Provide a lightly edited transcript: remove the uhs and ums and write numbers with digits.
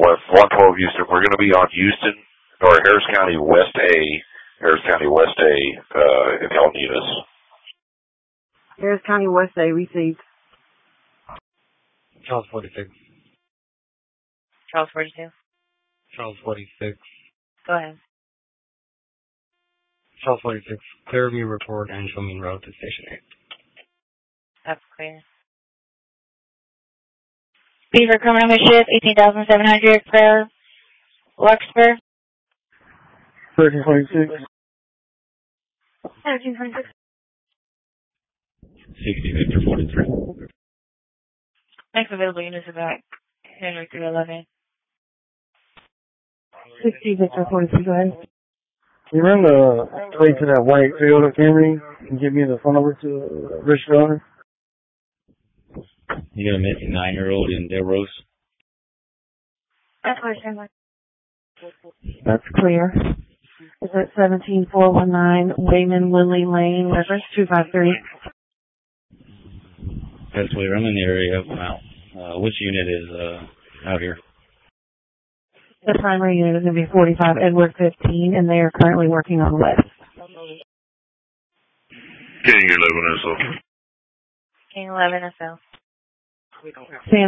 West 112 Houston. We're going to be on Houston, or Harris County West A, if y'all need us. Harris County West A received. Charles 46. Charles 42. Charles 46. Go ahead. Charles 46. Clear view report and show me road to Station 8. That's clear. Beaver Criminal Mischief, 18,700 per Larkspur. 1326. 1326. 60 Victor 43. Next available units about Henry 311. 60 Victor 43, go ahead. You run the plate to that white Toyota Camry and give me the phone number to the registered owner? You got a missing 9-year-old in Delrose? That's clear. That's clear. Is it 17419 Wayman Lily Lane, Rivers 253? That's clear. I'm in the area. Wow. Which unit is out here? The primary unit is going to be 45 Edward 15, and they are currently working on West. King 11 SL. King 11 SL. Sam